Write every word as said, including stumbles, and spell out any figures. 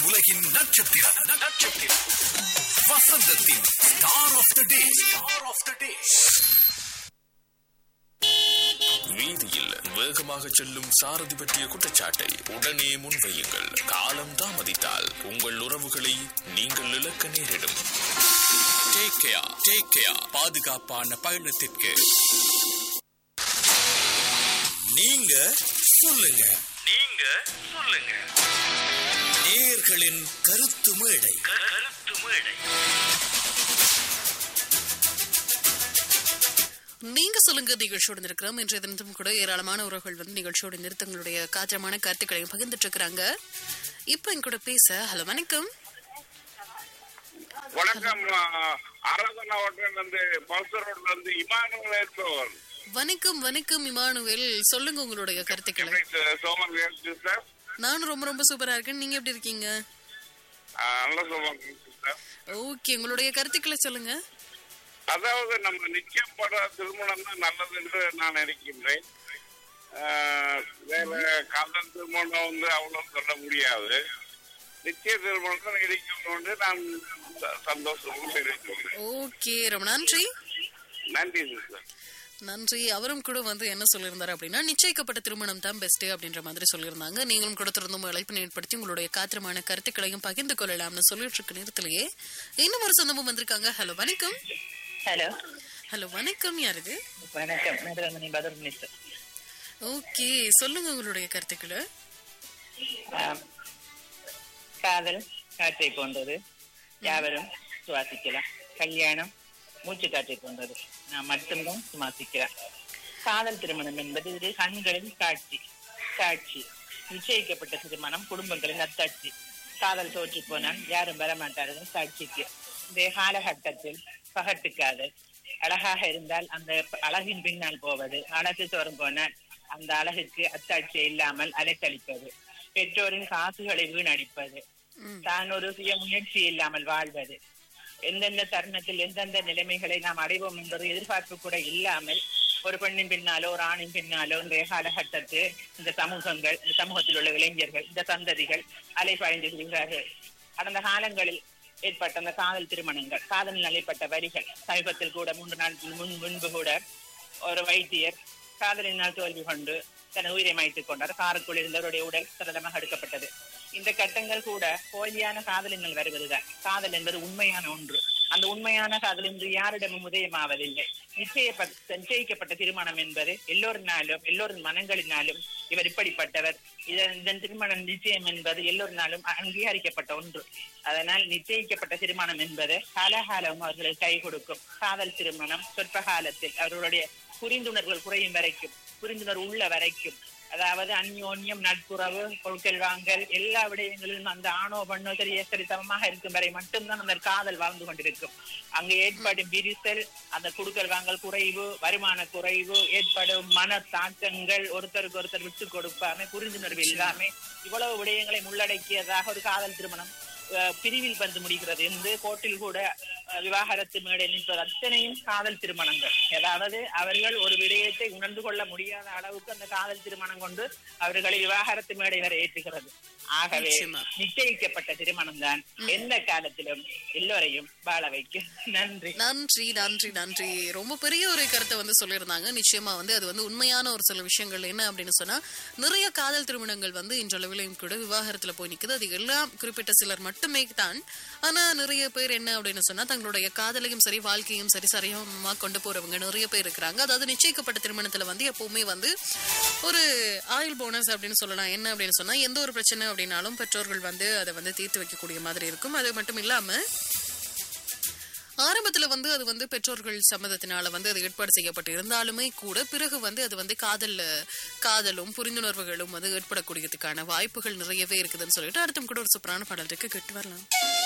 உலகின் நட்சத்திரம் நட்சத்திரம் வசந்தத்தின் star of the day star of the டே. வீதியில் வேகமாக செல்லும் சாரதி பற்றிய குற்றச்சாட்டை உடனே முன்வையுங்கள். காலம் தாமதித்தால் உங்கள் உறவுகளை நீங்கள் இழக்க நேரிடும். Take care, take care. பாதுகாப்பான பயணத்திற்கு நீங்க சொல்லுங்க நீங்க சொல்லுங்க நேயர்களின் கருத்து மேடை கருத்து மேடை. நீங்க சொல்லுங்க நிகழ்ச்சியோடு இருக்கிறோம். இன்றைய தினத்தும் கூட ஏராளமான உறவுகள் வந்து நிகழ்ச்சியோடு நிறுத்தங்களுடைய காற்றமான கருத்துக்களையும் பகிர்ந்துட்டு இருக்கிறாங்க. இப்ப என் கூட பேச ஹலோ வணக்கம். வணக்கம். ஆராதனா ஹோட்டல் வந்து பல்சர் ரோட்ல இருந்து இமானுவேல் என்பவர். வணக்கம் வணக்கம் இமானுவேல், சொல்லுங்க உங்களுடைய கருத்துக்களை. சோமன் சார். நானும் ரொம்ப ரொம்ப சூப்பரா இருக்கேன். நீங்க எப்படி இருக்கீங்க? நல்ல சோமன் சார். ஓகே, உங்களுடைய கருத்துக்களை சொல்லுங்க. அதாவது நம்ம நிச்சயப்பட திருமணம் தான் நல்லது என்று நான் நினைக்கின்றேன். வேற காதல் திருமணம் வந்து அவ்வளவு சொல்ல முடியாது. நிச்சய திருமணம் தான் இருக்கணும் நான் சந்தோஷமும் தெரிவித்துள்ளேன். ஓகே, ரொம்ப நன்றி. நன்றி சார். நன்றி. அவரும் கூட வந்து என்ன சொல்லியிருந்தாரு அப்படின்னா, நிச்சயிக்கப்பட்ட திருமணம் தான் பெஸ்ட் அப்படின்ற மாதிரி சொல்லியிருந்தாங்க. நீங்களும் கூட தொடர்ந்து அழைப்பு ஏற்படுத்தி உங்களுடைய காத்திரமான கருத்துக்களையும் பகிர்ந்து கொள்ளலாம்னு சொல்லிட்டு இருக்க நேரத்திலேயே இன்னும் ஒரு சொந்தமும் வந்திருக்காங்க. ஹலோ வணக்கம். ஹலோ ஹலோ வணக்கம். யாருது? வணக்கம், மதுரமணி பதர் மினிஸ்டர். ஓகே, சொல்லுங்க உங்களுடைய கருத்துக்களை. காதல் காற்றை போன்றது, யாவரும் சுவாசிக்கலாம். கல்யாணம் மூச்சு காற்றை போன்றது, நான் மட்டும்தான் சுவாசிக்கிறேன். காதல் திருமணம் என்பது இது கண்களின் காட்சி காட்சி நிச்சயிக்கப்பட்ட திருமணம் குடும்பங்களின் அத்தாட்சி. காதல் தோற்று போனால் யாரும் வரமாட்டார்கள் சாட்சிக்கு. இந்த காலகட்டத்தில் பகட்டுக்காதல் அழகாக இருந்தால் அந்த அழகின் பின்னால் போவது, அழகு தோறும் போனால் அந்த அழகுக்கு அத்தாட்சி இல்லாமல் அலைக்கழிப்பது, பெற்றோரின் காசுகளை வீணடிப்பது, தான் ஒரு சுய முயற்சி இல்லாமல் வாழ்வது, எந்தெந்த தருணத்தில் எந்தெந்த நிலைமைகளை நாம் அடைவோம் என்பது எதிர்பார்ப்பு கூட இல்லாமல் ஒரு பெண்ணின் பின்னாலோ ஒரு ஆணின் பின்னாலோ இன்றைய காலகட்டத்தில் இந்த சமூகங்கள், இந்த சமூகத்தில் உள்ள இளைஞர்கள், இந்த சந்ததிகள் அலைபாய்ந்து செல்கிறார்கள். கடந்த காலங்களில் ஏற்பட்ட அந்த காதல் திருமணங்கள், காதலில் அலைப்பட்ட வரிகள், சமீபத்தில் கூட மூன்று நாள் முன் முன்பு கூட ஒரு வைத்தியர் காதலினால் தோல்வி கொண்டு தன் உயிரை மாய்த்துக் கொண்டார். காருக்குள் இருந்தவருடைய உடல் சடலமாக எடுக்கப்பட்டது. இந்த கட்டங்கள் கூட போலியான காதலினால் வருவதுதான். காதல் என்பது உண்மையான ஒன்று. அந்த உண்மையான காதல் இன்று யாரிடமும் உதயமாவதில்லை. நிச்சயப்பட்ட நிச்சயிக்கப்பட்ட திருமணம் என்பது எல்லோரினாலும் எல்லோரின் மனங்களினாலும் இவர் இப்படிப்பட்டவர், இதன் திருமணம் நிச்சயம் என்பது எல்லோரினாலும் அங்கீகரிக்கப்பட்ட ஒன்று. அதனால் நிச்சயிக்கப்பட்ட திருமணம் என்பது காலகாலம் அவர்களுக்கு கை கொடுக்கும். காதல் திருமணம் சொற்ப காலத்தில் அவர்களுடைய புரிந்துணர்வுகள் குறையும் வரைக்கும், புரிந்துணர்வு உள்ள வரைக்கும், அதாவது அந்யோன்யம் நட்புறவு பொருட்கள் வாங்கல் எல்லா விடயங்களிலும் அந்த ஆணோ பண்ணோ சரி சரி சமமாக இருக்கும் வரை மட்டும்தான் அந்த காதல் வாழ்ந்து கொண்டிருக்கும். அங்கு ஏற்படும் விரிசல், அந்த குடுக்கல் வாங்கல் குறைவு, வருமான குறைவு, ஏற்படும் மன தாக்கங்கள், ஒருத்தருக்கு ஒருத்தர் விட்டு கொடுப்பாம, புரிந்துணர்வு இல்லாம, இவ்வளவு விடயங்களை உள்ளடக்கியதாக ஒரு காதல் திருமணம் பிரிவில் வந்து முடிகிறது. என்று கோர்ட்டில் கூட விவாகரத்து மேடை நிற்பது அத்தனையும் காதல் திருமணங்கள். அதாவது அவர்கள் ஒரு விடயத்தை உணர்ந்து கொள்ள முடியாத அளவுக்கு அந்த காதல் திருமணம் கொண்டு அவர்களை விவாகரத்து மேடை வரை ஏற்றுகிறது. ஆகவே நிச்சயிக்கப்பட்ட திருமணம் தான் எந்த காலத்திலும் எல்லோரையும் வாழ வைக்கும். நன்றி நன்றி நன்றி நன்றி. ரொம்ப பெரிய ஒரு கருத்தை வந்து சொல்லியிருந்தாங்க. நிச்சயமா வந்து அது வந்து உண்மையான ஒரு சில விஷயங்கள் என்ன அப்படின்னு சொன்னா, நிறைய காதல் திருமணங்கள் வந்து இன்றளவிலையும் கூட விவாகரத்துல போய் நிக்குது. அது எல்லாம் குறிப்பிட்ட சிலர் மட்டுமே தான். ஆனா நிறைய பேர் என்ன அப்படின்னு சொன்னா, தங்களுடைய காதலையும் சரி வாழ்க்கையும் சரி சரியா கொண்டு போறவங்க நிறைய பேர் இருக்கிறாங்க. அதாவது நிச்சயிக்கப்பட்ட திருமணத்துல வந்து எப்பவுமே வந்து ஒரு ஆயுள் போனஸ் அப்படின்னு சொல்லலாம். என்ன அப்படின்னு சொன்னா, எந்த ஒரு பிரச்சனை அப்படின்னாலும் பெற்றோர்கள் வந்து அதை வந்து தீர்த்து வைக்கக்கூடிய மாதிரி இருக்கும். அது மட்டும் இல்லாம ஆரம்பத்துல வந்து அது வந்து பெற்றோர்கள் சம்மதத்தினால வந்து அது ஏற்பாடு செய்யப்பட்டு இருந்தாலுமே கூட பிறகு வந்து அது வந்து காதல் காதலும் புரிந்துணர்வுகளும் வந்து ஏற்படக்கூடியதுக்கான வாய்ப்புகள் நிறையவே இருக்குதுன்னு சொல்லிட்டு அடுத்தும் கூட ஒரு சூப்பரான பாடல் இருக்கு, கேட்டு வரலாம்.